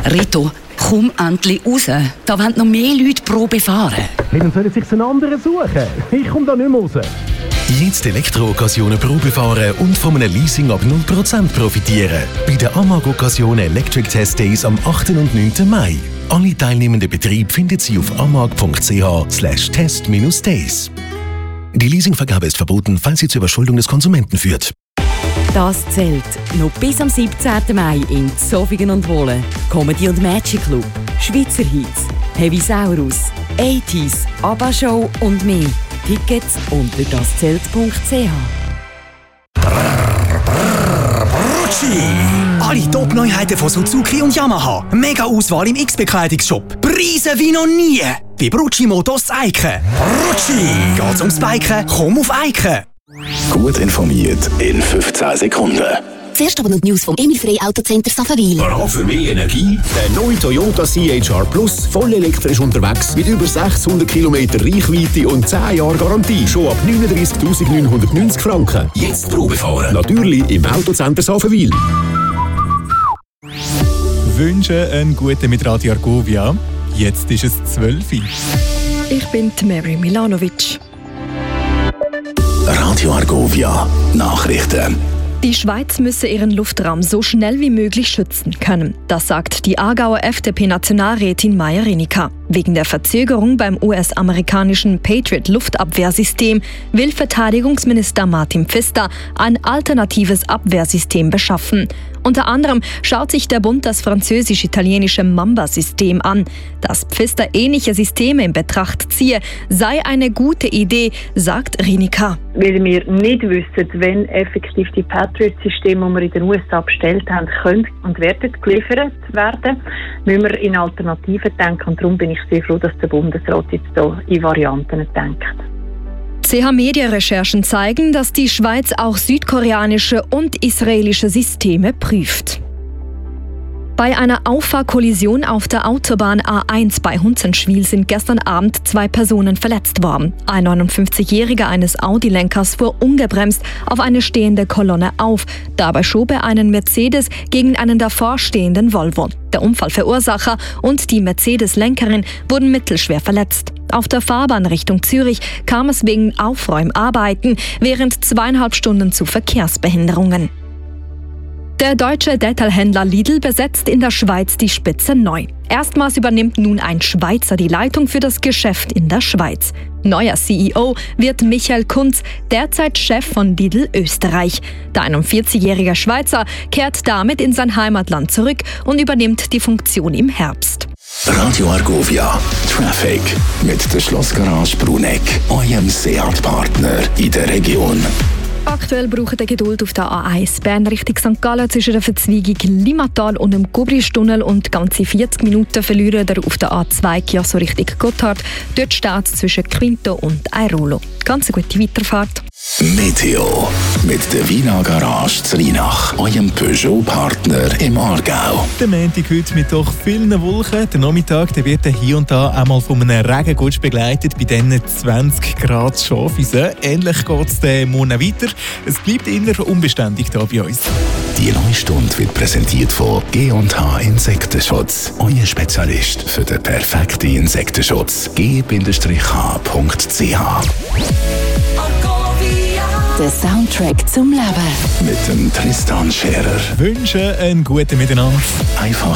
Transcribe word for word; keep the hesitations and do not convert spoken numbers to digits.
Rito, komm endlich raus. Da wollen noch mehr Leute Probe fahren. Hey, dann sollen sich einen anderen suchen. Ich komme da nicht mehr raus. Jetzt Elektro-Occasionen Probe fahren und von einem Leasing ab null Prozent profitieren. Bei den Amag Occasion Electric Test Days am achten und neunten Mai. Alle teilnehmenden Betriebe finden Sie auf amag.ch slash test-days. Die Leasingvergabe ist verboten, falls sie zur Überschuldung des Konsumenten führt. Das zählt noch bis am siebzehnten Mai in Zofingen und Wohlen. Comedy und Magic Club, Schweizer Hits, Heavy Saurus, achtziger, ABBA Show und mehr. Tickets unter daszelt punkt c h. Alle Top-Neuheiten von Suzuki und Yamaha. Mega Auswahl im X-Bekleidungsshop. Preise wie noch nie. Bei Brucci Motos Eiken. Brucci. Geht's ums Biken? Komm auf Eiken. Gut informiert in fünfzehn Sekunden. Zuerst aber noch die News vom Emil Frey Autocenter Saffenwil. Bereit für mehr Energie? Der neue Toyota C H R Plus, voll elektrisch unterwegs, mit über sechshundert Kilometer Reichweite und zehn Jahre Garantie. Schon ab neununddreissigtausendneunhundertneunzig Franken. Jetzt Probe fahren. Natürlich im Autocenter Saffenwil. Wünsche einen guten mit Radio Argovia. Jetzt ist es zwölf Uhr. Ich bin Mary Milanovic. Radio Argovia Nachrichten. Die Schweiz müsse ihren Luftraum so schnell wie möglich schützen können. Das sagt die Aargauer F D P-Nationalrätin Maja Renica. Wegen der Verzögerung beim U S-amerikanischen Patriot-Luftabwehrsystem will Verteidigungsminister Martin Pfister ein alternatives Abwehrsystem beschaffen. Unter anderem schaut sich der Bund das französisch-italienische Mamba-System an. Dass Pfister ähnliche Systeme in Betracht ziehe, sei eine gute Idee, sagt Renica. Weil wir nicht wissen, wenn effektiv die Patriot-Systeme, die wir in den U S A bestellt haben, können und werden geliefert werden, müssen wir in Alternativen denken. Und darum bin ich sehr froh, dass der Bundesrat jetzt hier in Varianten denkt. C H-Media-Recherchen zeigen, dass die Schweiz auch südkoreanische und israelische Systeme prüft. Bei einer Auffahrkollision auf der Autobahn A eins bei Hunzenschwil sind gestern Abend zwei Personen verletzt worden. Ein neunundfünfzigjähriger eines Audi-Lenkers fuhr ungebremst auf eine stehende Kolonne auf. Dabei schob er einen Mercedes gegen einen davorstehenden Volvo. Der Unfallverursacher und die Mercedes-Lenkerin wurden mittelschwer verletzt. Auf der Fahrbahn Richtung Zürich kam es wegen Aufräumarbeiten während zweieinhalb Stunden zu Verkehrsbehinderungen. Der deutsche Detailhändler Lidl besetzt in der Schweiz die Spitze neu. Erstmals übernimmt nun ein Schweizer die Leitung für das Geschäft in der Schweiz. Neuer C E O wird Michael Kunz, derzeit Chef von Lidl Österreich. Der einundvierzigjährige Schweizer kehrt damit in sein Heimatland zurück und übernimmt die Funktion im Herbst. Radio Argovia Traffic mit der Schlossgarage Bruneck, eurem Seat-Partner in der Region. Aktuell braucht ihr Geduld auf der A eins Bern Richtung Sankt Gallen zwischen der Verzweigung Limmatal und dem Gubristunnel und ganze vierzig Minuten verlieren ihr auf der A zwei Chiasso Richtung Gotthard. Dort steht es zwischen Quinto und Airolo. Ganz eine gute Weiterfahrt. Meteo mit der Wiener Garage Zrinach, eurem Peugeot-Partner im Aargau. Der Montag heute mit doch vielen Wolken. Der Nachmittag der wird hier und da einmal von einem Regengutsch begleitet, bei diesen zwanzig Grad Schafisen. Ähnlich geht es den Monat weiter. Es bleibt eher unbeständig hier bei uns. Die neue Stunde wird präsentiert von G und H Insektenschutz. Euer Spezialist für den perfekten Insektenschutz. G H punkt c h. Der Soundtrack zum Leben. Mit dem Tristan Scherer. Wünsche einen guten Miteinander. Einfach